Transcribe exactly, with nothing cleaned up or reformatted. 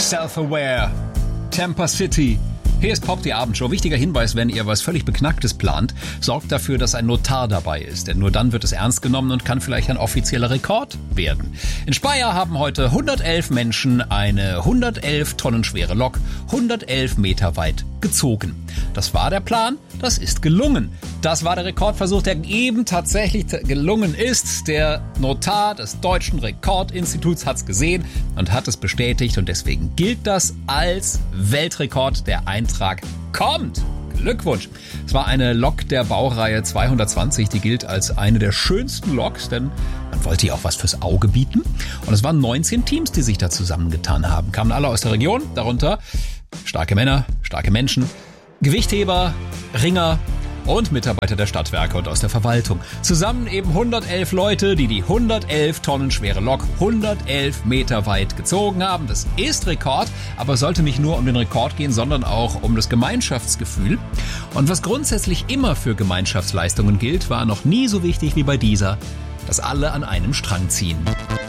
Self-Aware, Tampa City. Hier ist Pop, die Abendshow. Wichtiger Hinweis, wenn ihr was völlig Beknacktes plant, sorgt dafür, dass ein Notar dabei ist. Denn nur dann wird es ernst genommen und kann vielleicht ein offizieller Rekord werden. In Speyer haben heute hundertelf Menschen eine hundertelf Tonnen schwere Lok hundertelf Meter weit gezogen. Das war der Plan, das ist gelungen. Das war der Rekordversuch, der eben tatsächlich gelungen ist. Der Notar des Deutschen Rekordinstituts hat es gesehen und hat es bestätigt. Und deswegen gilt das als Weltrekord. Der Eintrag kommt. Glückwunsch. Es war eine Lok der Baureihe zweihundertzwanzig, die gilt als eine der schönsten Loks, denn man wollte ihr auch was fürs Auge bieten. Und es waren neunzehn Teams, die sich da zusammengetan haben. Kamen alle aus der Region, darunter starke Männer, starke Menschen, Gewichtheber, Ringer und Mitarbeiter der Stadtwerke und aus der Verwaltung. Zusammen eben hundertelf Leute, die die hundertelf Tonnen schwere Lok hundertelf Meter weit gezogen haben. Das ist Rekord, aber sollte nicht nur um den Rekord gehen, sondern auch um das Gemeinschaftsgefühl. Und was grundsätzlich immer für Gemeinschaftsleistungen gilt, war noch nie so wichtig wie bei dieser, dass alle an einem Strang ziehen.